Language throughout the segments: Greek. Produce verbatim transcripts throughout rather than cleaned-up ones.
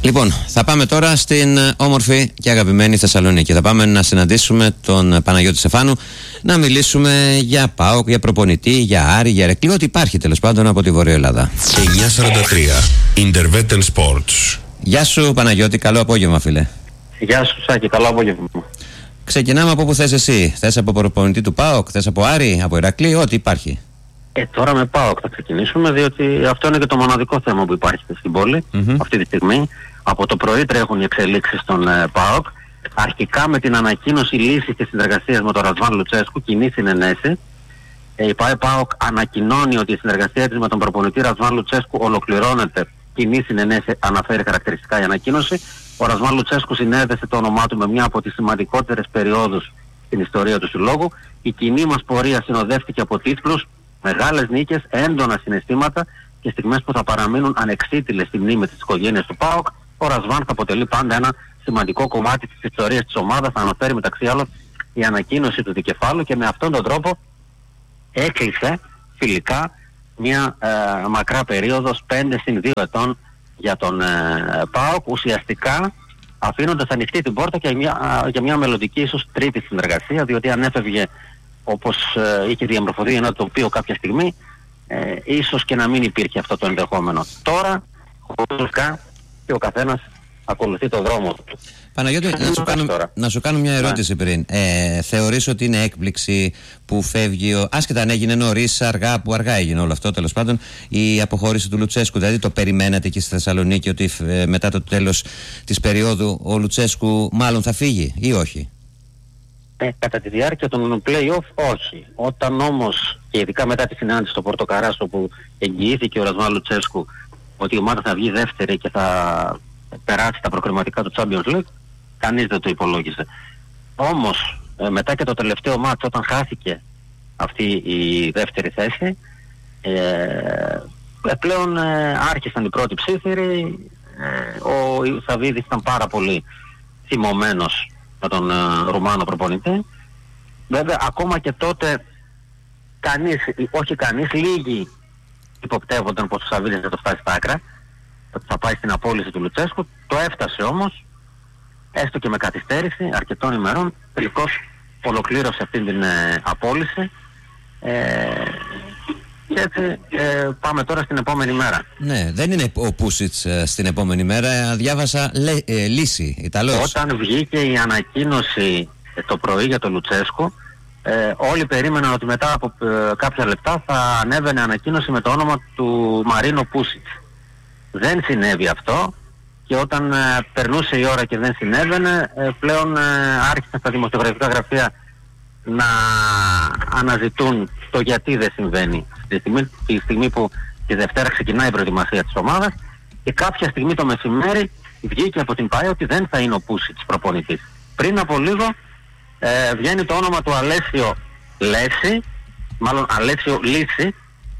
Λοιπόν, θα πάμε τώρα στην όμορφη και αγαπημένη Θεσσαλονίκη. Θα πάμε να συναντήσουμε τον Παναγιώτη Στεφάνου, να μιλήσουμε για ΠΑΟΚ, για προπονητή, για Άρη, για Ηρακλή, ό,τι υπάρχει τέλος πάντων από τη Βόρεια Ελλάδα. εννιά σαράντα τρία Intervetten Sports. Γεια σου Παναγιώτη, καλό απόγευμα φίλε. Γεια σου Σάκη, καλό απόγευμα. Ξεκινάμε από που θες εσύ. Θες από προπονητή του ΠΑΟΚ, θες από Άρη, από Ηρακλή, ό,τι υπάρχει. Ε, τώρα με ΠΑΟΚ θα ξεκινήσουμε, διότι αυτό είναι και το μοναδικό θέμα που υπάρχει στην πόλη mm-hmm. αυτή τη στιγμή. Από το πρωί τρέχουν οι εξελίξεις στον ε, ΠΑΟΚ. Αρχικά με την ανακοίνωση λύσης και συνεργασίας με τον Ρασβάν Λουτσέσκου, κοινή συνενέση. Ε, η ΠΑΟΚ ανακοινώνει ότι η συνεργασία της με τον προπονητή Ρασβάν Λουτσέσκου ολοκληρώνεται. Κοινή συνενέση αναφέρει χαρακτηριστικά η ανακοίνωση. Ο Ρασβάν Λουτσέσκου συνέδεσε το όνομά του με μια από τις σημαντικότερες περιόδους στην ιστορία του συλλόγου. Η κοινή μας πορεία συνοδεύτηκε από τίτλους, μεγάλες νίκες, έντονα συναισθήματα και στιγμές που θα παραμείνουν ανεξίτηλες στη μνήμη της οικογένειας του ΠΑΟΚ. Ο Ρασβάν θα αποτελεί πάντα ένα σημαντικό κομμάτι της ιστορίας της ομάδας, θα αναφέρει μεταξύ άλλων η ανακοίνωση του δικεφάλου, και με αυτόν τον τρόπο έκλεισε φιλικά μια ε, μακρά περίοδος πέντε συν δύο ετών για τον ε, ΠΑΟΚ, ουσιαστικά αφήνοντας ανοιχτή την πόρτα και μια, για μια μελλοντική ίσως τρίτη συνεργασία, διότι αν έφευγε όπως ε, είχε διαμορφωθεί ένα τοπίο κάποια στιγμή, ε, ίσως και να μην υπήρχε αυτό το ενδεχόμενο. Τώρα, χωρικά, και ο καθένας ακολουθεί το δρόμο του. Παναγιώτη, να σου, κάνω, να σου κάνω μια ερώτηση ναι. πριν. Ε, θεωρείς ότι είναι έκπληξη που φεύγει, ο, άσχετα αν έγινε νωρίς, αργά, που αργά έγινε όλο αυτό τέλος πάντων, η αποχώρηση του Λουτσέσκου? Δηλαδή το περιμένατε εκεί στη Θεσσαλονίκη ότι ε, μετά το τέλος της περίοδου ο Λουτσέσκου μάλλον θα φύγει ή όχι? Ε, κατά τη διάρκεια των play-off όχι. Όταν όμως, και ειδικά μετά τη συνάντηση στο Πορτοκαράσο που εγγυήθηκε ο Ρασβάν Λουτσέσκου ότι η ομάδα θα βγει δεύτερη και θα περάσει τα προκριματικά του Champions League, κανείς δεν το υπολόγισε. Όμως ε, μετά και το τελευταίο μάτς, όταν χάθηκε αυτή η δεύτερη θέση, ε, πλέον ε, άρχισαν οι πρώτοι ψήφιροι. ε, ο Σαββίδης ήταν πάρα πολύ θυμωμένος με τον ε, Ρουμάνο προπονητή. Βέβαια ακόμα και τότε κανείς, όχι κανείς, λίγοι υποπτεύονταν πως ο Σαββίδης θα το φτάσει στα άκρα, ότι θα πάει στην απόλυση του Λουτσέσκου. Το έφτασε όμως, έστω και με καθυστέρηση αρκετών ημερών, τελικώς ολοκλήρωσε αυτή την ε, απόλυση. Ε, και έτσι ε, πάμε τώρα στην επόμενη μέρα. Ναι, δεν είναι ο Πούσιτς ε, στην επόμενη μέρα, διάβασα λέ, ε, λύση, Ιταλός. Όταν βγήκε η ανακοίνωση ε, το πρωί για τον Λουτσέσκου, ε, όλοι περίμεναν ότι μετά από ε, κάποια λεπτά θα ανέβαινε ανακοίνωση με το όνομα του Μαρίνο Πούσιτς. Δεν συνέβη αυτό, και όταν ε, περνούσε η ώρα και δεν συνέβαινε, ε, πλέον ε, άρχισαν στα δημοσιογραφικά γραφεία να αναζητούν το γιατί δεν συμβαίνει. Τη στιγμή, τη στιγμή που τη Δευτέρα ξεκινάει η προετοιμασία της ομάδας, και κάποια στιγμή το μεσημέρι βγήκε από την ΠΑΕ ότι δεν θα είναι ο Πούσιτς προπονητής. Πριν από λίγο ε, βγαίνει το όνομα του Αλέσιο Λέση, μάλλον Αλέσιο Λύση,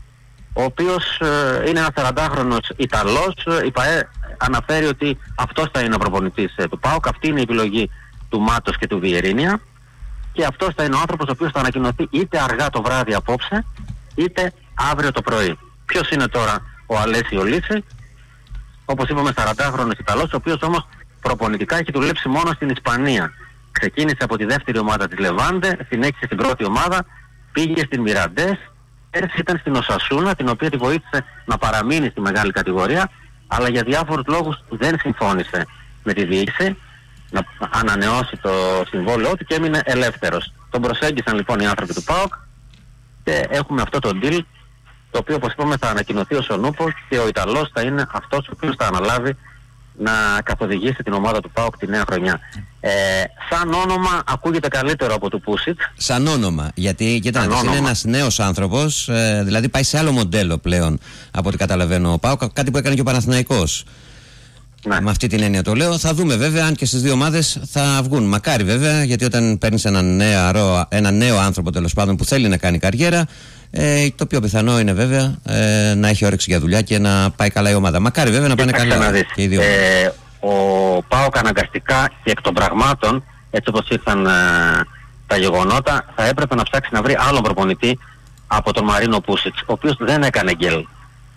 ο οποίος ε, είναι ένας σαραντάχρονος Ιταλός. Η ΠΑΕ αναφέρει ότι αυτός θα είναι ο προπονητής ε, του ΠΑΟΚ, αυτή είναι η επιλογή του Μάτος και του Βιερίνια, και αυτός θα είναι ο άνθρωπος ο οποίος θα ανακοινωθεί είτε αργά το βράδυ απόψε, είτε αύριο το πρωί. Ποιος είναι τώρα ο Αλέσιο Λύση? Όπως είπαμε, σαραντάχρονος Ιταλός, ο οποίος όμως προπονητικά έχει δουλέψει μόνο στην Ισπανία. Ξεκίνησε από τη δεύτερη ομάδα της Λεβάντε, συνέχισε στην πρώτη ομάδα, πήγε στην Μιραντές. Πέρσι ήταν στην Οσασούνα, την οποία τη βοήθησε να παραμείνει στη μεγάλη κατηγορία, αλλά για διάφορους λόγους δεν συμφώνησε με τη διοίκηση να ανανεώσει το συμβόλαιό του και έμεινε ελεύθερος. Τον προσέγγισαν λοιπόν οι άνθρωποι του ΠΑΟΚ και έχουμε αυτό το deal, το οποίο όπως είπαμε θα ανακοινωθεί ο Σονούπος, και ο Ιταλός θα είναι αυτός ο οποίος θα αναλάβει να καθοδηγήσει την ομάδα του ΠΑΟΚ τη νέα χρονιά. Ε, σαν όνομα ακούγεται καλύτερο από του Πούσιτς. Σαν όνομα, γιατί κοιτάξτε, είναι ένας νέος άνθρωπος, ε, δηλαδή πάει σε άλλο μοντέλο πλέον από ό,τι καταλαβαίνω ο ΠΑΟΚ, κάτι που έκανε και ο Παναθηναϊκός. Ναι. Με αυτή την έννοια το λέω. Θα δούμε βέβαια αν και στις δύο ομάδες θα βγουν. Μακάρι βέβαια, γιατί όταν παίρνεις ένα νέο, ένα νέο άνθρωπο τέλος πάντων που θέλει να κάνει καριέρα, ε, το πιο πιθανό είναι βέβαια ε, να έχει όρεξη για δουλειά και να πάει καλά η ομάδα. Μακάρι βέβαια να πάνε καλά να και οι δύο. Ε, ο ΠΑΟΚ αναγκαστικά και εκ των πραγμάτων, έτσι όπως ήρθαν ε, τα γεγονότα, θα έπρεπε να ψάξει να βρει άλλον προπονητή από τον Μαρίνο Πούσιτς, ο οποίος δεν έκανε γκέλ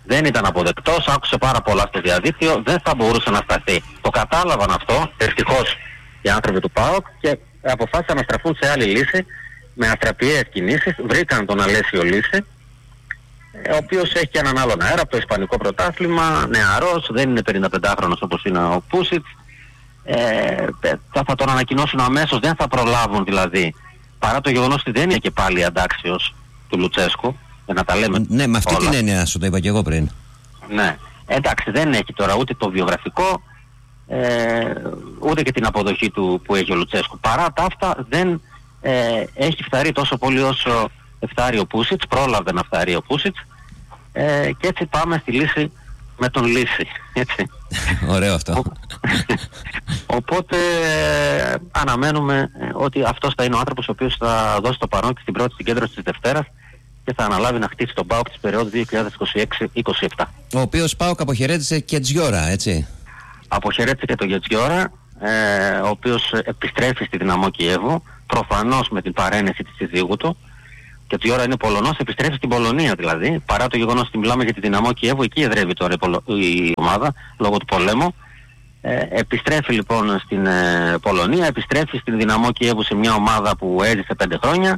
δεν ήταν αποδεκτός, άκουσε πάρα πολλά στο διαδίκτυο, δεν θα μπορούσε να σταθεί. Το κατάλαβαν αυτό, ευτυχώς οι άνθρωποι του ΠΑΟΚ, και αποφάσισαν να στραφούν σε άλλη λύση, με αστραπιαίες κινήσεις, βρήκαν τον Αλέσιο Λύση, ο οποίος έχει και έναν άλλον αέρα από το Ισπανικό πρωτάθλημα, νεαρός, δεν είναι πενηνταπεντάχρονος όπως είναι ο Πούσιτς. Ε, θα, θα τον ανακοινώσουν αμέσως, δεν θα προλάβουν δηλαδή, παρά το γεγονός ότι δεν είναι και πάλι αντάξιος του Λουτσέσκου, για να τα λέμε. Ναι, με αυτή όλα. την έννοια σου το είπα και εγώ πριν. Ναι, εντάξει, δεν έχει τώρα ούτε το βιογραφικό, ε, ούτε και την αποδοχή του που έχει ο Λουτσέσκου. Παρά τα αυτά δεν ε, έχει φθαρεί τόσο πολύ όσο εφτάρει ο Πούσιτς, πρόλαβε να φθαρεί ο Πούσιτς, ε, και έτσι πάμε στη λύση με τον Λύση, έτσι. Ωραίο αυτό. Οπότε ε, αναμένουμε ε, ότι αυτός θα είναι ο άνθρωπος ο οποίος θα δώσει το παρόν και στην πρώτη συγκέντρωση της Δευτέρας και θα αναλάβει να χτίσει τον ΠΑΟΚ της περίοδου δύο χιλιάδες είκοσι έξι είκοσι επτά. Ο οποίος ΠΑΟΚ αποχαιρέτησε και Τζιόρα, έτσι. Αποχαιρέτησε και τον Γετζιόρα, ε, ο οποίος επιστρέφει στη Δυναμό Κιέβου, προφανώς με την παρένεση της συζύγου του. Και η ώρα είναι Πολωνός, επιστρέφει στην Πολωνία δηλαδή, παρά το γεγονός ότι μιλάμε για τη Δυναμό Κιέβου, εκεί εδρεύει τώρα η ομάδα λόγω του πολέμου. Ε, επιστρέφει λοιπόν στην ε, Πολωνία, επιστρέφει στην Δυναμό Κιέβου, σε μια ομάδα που έζησε πέντε χρόνια.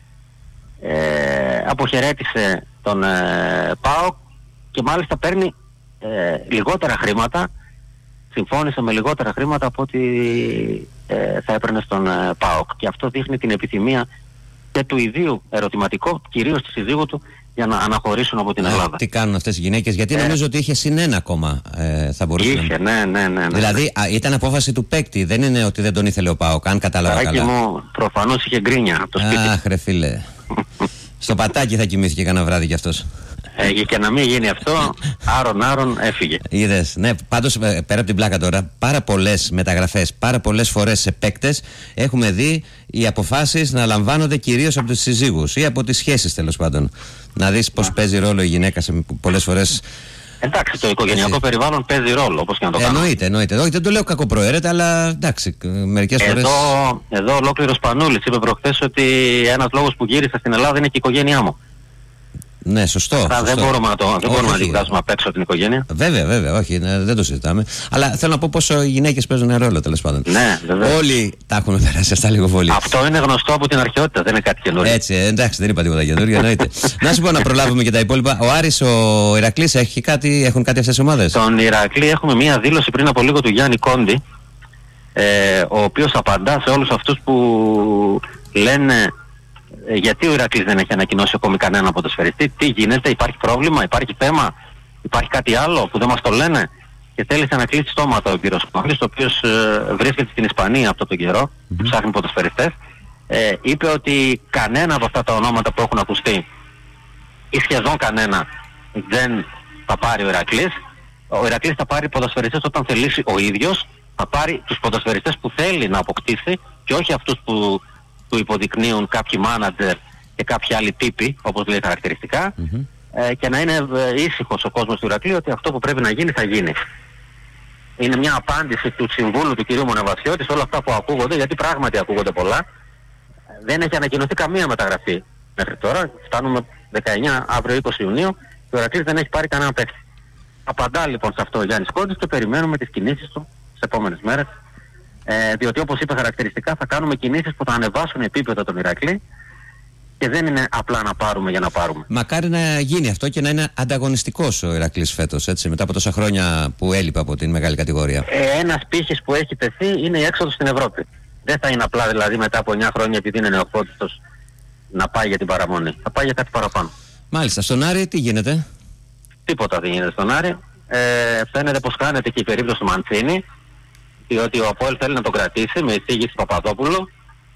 Ε, αποχαιρέτησε τον ε, ΠΑΟΚ και μάλιστα παίρνει ε, λιγότερα χρήματα, συμφώνησε με λιγότερα χρήματα από ό,τι ε, θα έπαιρνε στον ε, ΠΑΟΚ. Και αυτό δείχνει την επιθυμία και του ιδίου ερωτηματικό, κυρίως της συζύγου του, για να αναχωρήσουν από την ε, Ελλάδα. Τι κάνουν αυτές οι γυναίκες, γιατί ε, νομίζω ότι είχε συν ένα ακόμα, ε, θα μπορούσε είχε, να... ναι, ναι, ναι, ναι. Δηλαδή α, ήταν απόφαση του παίκτη, δεν είναι ότι δεν τον ήθελε ο ΠΑΟΚ, αν κατάλαβα καλά. Μου, προφανώς είχε γκρίνια από το σπίτι. Αχ ρε φίλε. Στο πατάκι θα κοιμήθηκε κανένα βράδυ κι αυτός. Ε, και να μην γίνει αυτό, άρον άρον έφυγε. Είδες, ναι, πάντως πέρα από την πλάκα τώρα, πάρα πολλές μεταγραφές, πάρα πολλές φορές σε παίκτες έχουμε δει οι αποφάσεις να λαμβάνονται κυρίως από τους συζύγους ή από τις σχέσεις, τέλος πάντων. Να δεις πως παίζει ρόλο η γυναίκα σε πολλές φορές. Εντάξει, το οικογενειακό Εσύ... περιβάλλον παίζει ρόλο, όπως και να το κάνουμε. Εννοείται, εννοείται. Όχι, δεν το λέω κακοπροαίρετα, αλλά εντάξει, μερικές εδώ, φορές... Εδώ ολόκληρος Πανούλης είπε προχθές ότι ένας λόγος που γύρισα στην Ελλάδα είναι και η οικογένειά μου. Ναι, σωστό. Αυτά σωστό. δεν μπορούμε να, το, δεν μπορούμε να δικάσουμε απ' έξω την οικογένεια. Βέβαια, βέβαια, όχι, ναι, δεν το συζητάμε. Αλλά θέλω να πω πόσο οι γυναίκες παίζουν ένα ρόλο, τέλος πάντων. Ναι, βέβαια. Όλοι τα έχουν περάσει αυτά λίγο πολύ. Αυτό είναι γνωστό από την αρχαιότητα, δεν είναι κάτι καινούριο. Έτσι, εντάξει, δεν είπα τίποτα καινούριο, εννοείται. Να σου πω να προλάβουμε και τα υπόλοιπα. Ο Άρης, ο Ηρακλής, έχει κάτι, έχουν κάτι αυτές οι ομάδες? Τον Ηρακλή έχουμε μία δήλωση πριν από λίγο του Γιάννη Κόντι, ε, ο οποίος απαντά σε όλους αυτούς που λένε. Γιατί ο Ηρακλής δεν έχει ανακοινώσει ακόμη κανένα ποδοσφαιριστή, τι γίνεται, υπάρχει πρόβλημα, υπάρχει θέμα, υπάρχει κάτι άλλο που δεν μας το λένε, και θέλησε να κλείσει στόματα ο κύριος Κόντης, ο οποίος ε, βρίσκεται στην Ισπανία αυτόν τον καιρό, mm-hmm. ψάχνει ποδοσφαιριστές. Ε, είπε ότι κανένα από αυτά τα ονόματα που έχουν ακουστεί ή σχεδόν κανένα δεν θα πάρει ο Ηρακλής. Ο Ηρακλής θα πάρει ποδοσφαιριστές όταν θελήσει ο ίδιος, θα πάρει τους ποδοσφαιριστές που θέλει να αποκτήσει και όχι αυτούς που του υποδεικνύουν κάποιοι μάνατζερ και κάποιοι άλλοι τύποι, όπως λέει χαρακτηριστικά, mm-hmm. ε, και να είναι ε, ήσυχος ο κόσμος του Ηρακλείου ότι αυτό που πρέπει να γίνει θα γίνει. Είναι μια απάντηση του συμβούλου του κ. Μονεβασιώτη σε όλα αυτά που ακούγονται, γιατί πράγματι ακούγονται πολλά. Δεν έχει ανακοινωθεί καμία μεταγραφή μέχρι τώρα. Φτάνουμε δεκαεννιά, αύριο είκοσι Ιουνίου, και ο Ηρακλής δεν έχει πάρει κανένα παίκτη. Απαντά λοιπόν σε αυτό ο Γιάννης Κόντης και περιμένουμε τις κινήσεις του τις επόμενες μέρες. Ε, διότι όπως είπε χαρακτηριστικά θα κάνουμε κινήσεις που θα ανεβάσουν επίπεδο τον Ηρακλή και δεν είναι απλά να πάρουμε για να πάρουμε. Μακάρι να γίνει αυτό και να είναι ανταγωνιστικός ο Ηρακλής φέτος, έτσι, μετά από τόσα χρόνια που έλειπε από την μεγάλη κατηγορία. Ε, ένας πύχης που έχει τεθεί είναι η έξοδος στην Ευρώπη. Δεν θα είναι απλά δηλαδή μετά από εννιά χρόνια επειδή είναι νεοφώτιστος να πάει για την παραμονή. Θα πάει για κάτι παραπάνω. Μάλιστα. Στον Άρη τι γίνεται? Τίποτα δεν γίνεται στον Άρη. Ε, φαίνεται πως χάνεται και η περίπτωση του Μαντσίνη, διότι ο ΑΠΟΕΛ θέλει να τον κρατήσει με εισήγηση Παπαδόπουλου.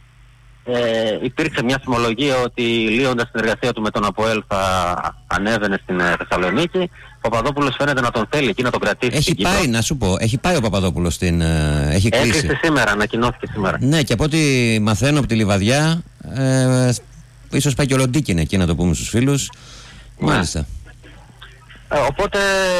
Ε, υπήρξε μια θυμολογία ότι λύοντας την εργασία του με τον ΑΠΟΕΛ θα ανέβαινε στην ε, Θεσσαλονίκη. Ο Παπαδόπουλος φαίνεται να τον θέλει εκεί να τον κρατήσει. Έχει πάει, να σου πω, έχει πάει ο Παπαδόπουλος στην. Ε, έχει κλείσει. Έκλεισε σήμερα, ανακοινώθηκε σήμερα. Ναι, και από ό,τι μαθαίνω από τη Λιβαδιά, ε, ίσως πάει και ο Λοντίκιν εκεί, να το πούμε στους φίλους. Ναι. Μάλιστα. Ε, οπότε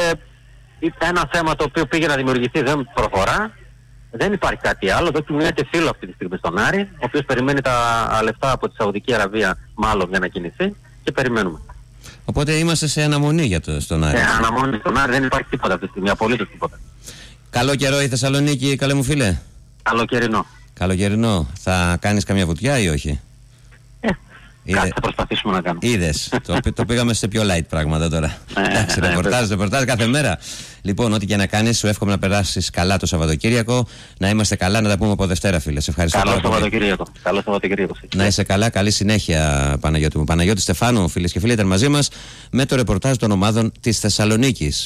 ένα θέμα το οποίο πήγε να δημιουργηθεί δεν προχωρά. Δεν υπάρχει κάτι άλλο. Δεν κινείται φίλο αυτή τη στιγμή στον Άρη, ο οποίος περιμένει τα λεφτά από τη Σαουδική Αραβία, μάλλον για να κινηθεί, και περιμένουμε. Οπότε είμαστε σε αναμονή για το, στον Άρη. Σε αναμονή στον Άρη, δεν υπάρχει τίποτα αυτή τη στιγμή, απολύτως τίποτα. Καλό καιρό η Θεσσαλονίκη, καλέ μου φίλε. Καλοκαιρινό. Καλοκαιρινό. Θα κάνεις καμιά βουτιά ή όχι? Ε, Είδε... Κάτι θα προσπαθήσουμε να κάνουμε. Είδες, το, το πήγαμε σε πιο light πράγματα τώρα. Εντάξει, ε, ρεπορτάζ, ρεπορτάζ κάθε μέρα. Λοιπόν, ό,τι και να κάνεις, σου εύχομαι να περάσεις καλά το Σαββατοκύριακο. Να είμαστε καλά, να τα πούμε από Δευτέρα, φίλε. Σε ευχαριστώ. Καλό Σαββατοκύριακο. Καλό Σαββατοκύριακο. Να είσαι καλά, καλή συνέχεια, Παναγιώτη μου. Παναγιώτη Στεφάνου, φίλες και φίλοι, ήταν μαζί μας με το ρεπορτάζ των ομάδων της Θεσσαλονίκης.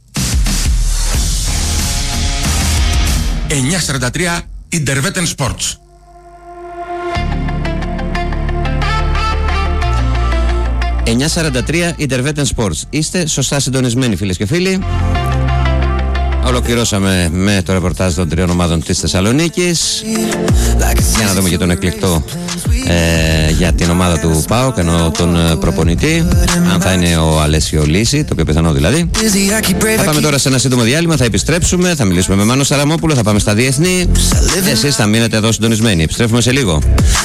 εννιακόσια σαράντα τρία Intervetten Sports. εννιακόσια σαράντα τρία Intervetten Sports. Είστε σωστά συντονισμένοι, φίλες και φίλοι. Ολοκληρώσαμε με το ρεπορτάζ των τριών ομάδων της Θεσσαλονίκης. Για να δούμε και τον εκλεκτό ε, για την ομάδα του ΠΑΟΚ, ενώ τον προπονητή, αν θα είναι ο Αλέσιο Λύση, το πιο πιθανό δηλαδή. Θα πάμε τώρα σε ένα σύντομο διάλειμμα, θα επιστρέψουμε, θα μιλήσουμε με Μάνο Σαραμόπουλο, θα πάμε στα διεθνή. Εσείς θα μείνετε εδώ συντονισμένοι. Επιστρέφουμε σε λίγο.